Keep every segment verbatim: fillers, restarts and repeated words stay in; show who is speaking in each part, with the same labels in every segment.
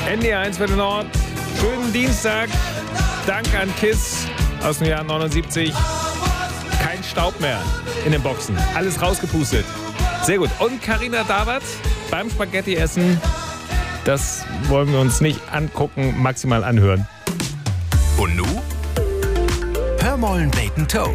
Speaker 1: N D R eins für den Nord. Schönen Dienstag. Dank an KISS aus dem Jahr neunundsiebzig. Kein Staub mehr in den Boxen. Alles rausgepustet. Sehr gut. Und Carina Dawert beim Spaghetti-Essen. Das wollen wir uns nicht angucken, maximal anhören.
Speaker 2: Und nu? Hör mal ein Bacon Toe.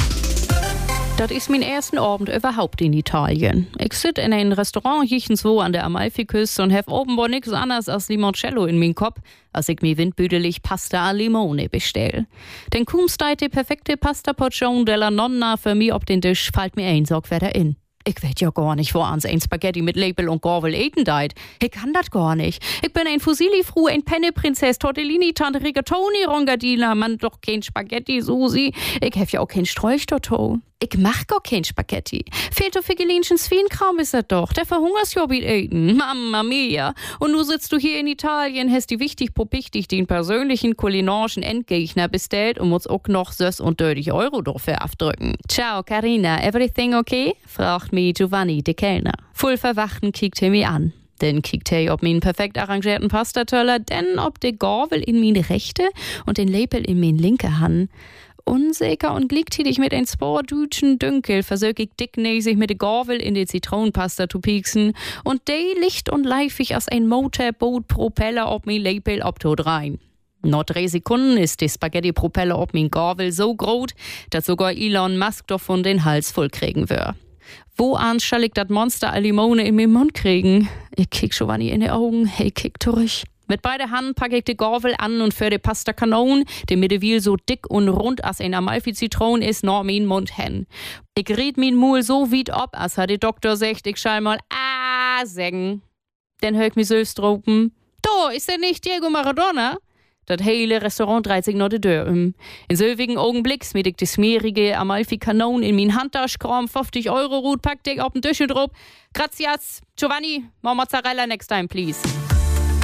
Speaker 3: Das ist mein ersten Abend überhaupt in Italien. Ich sitze in einem Restaurant jichenswo an der Amalfiküste und habe offenbar nichts anderes als Limoncello in meinem Kopf, als ich mir windbüdelig Pasta a Limone bestell. Denn kaum steht die perfekte Pasta Portion della Nonna für mich auf den Tisch, fällt mir ein Sorg wieder in. Ich weet ja gar nicht, wo ans ein Spaghetti mit Label und Gorvel eten deit. Ich kann das gar nicht. Ich bin ein Fusilli-Fru, ein Penne-Prinzess, Tortellini, Tante Rigatoni, Rongadina, man doch kein Spaghetti, Susi. Ich hef ja auch kein Sträuchtorto. Ich mach gar kein Spaghetti. Fehlt doch für Gelinchen Swienkram ist er doch. Der verhungerst ja wie eten. Mamma mia. Und nu sitzt du hier in Italien, hast die wichtig propichtig den persönlichen kulinarischen Endgegner bestellt und musst auch noch sös und dödig Euro dafür abdrücken. Ciao, Carina, everything okay? Fragt mich Giovanni, der Kellner. Voll verwachten kickt er mich an. Dann kickt er ob meinen perfekt arrangierten Pastatöller, denn ob der Gorvel in meine rechte und den Label in meine linke Hand. Unsicher und gleichzeitig mit ein paar Dütschen Dünkel versög ich dicknäsig mit der Gorvel in die Zitronenpasta zu pieksen und de licht und leifig als ein Motorboot-Propeller ob mein Label abtot rein. Nach drei Sekunden ist die Spaghetti-Propeller ob mein Gorvel so groß, dass sogar Elon Musk davon den Hals voll kriegen wird. Wo ans soll ich das Monster a Limone in meinen Mund kriegen? Ich kick Giovanni in die Augen, hey, kick durch. Mit beiden Händen packe ich die Gorvel an und für die Pasta Kanon, die Mittewil so dick und rund als ein Amalfi-Zitron ist, noch mein Mund hin. Ich red mein Mul so weit ab, als hat der Doktor sagt, ich schall mal ah sagen. Dann hör ich mich selbst dropen. Da, ist der nicht Diego Maradona? Das hele Restaurant dreht sich noch die Tür um. In selbigen Augenblick smiet ich die smeerige Amalfi-Kanon in mein Handtasche, kram fünfzig Euro Rut, packt ich auf den Tisch drauf. Grazias, Giovanni, more Mozzarella next time, please.